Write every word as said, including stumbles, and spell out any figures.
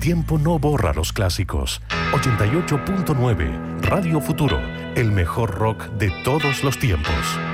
tiempo no borra los clásicos. ochenta y ocho punto nueve, Radio Futuro, el mejor rock de todos los tiempos.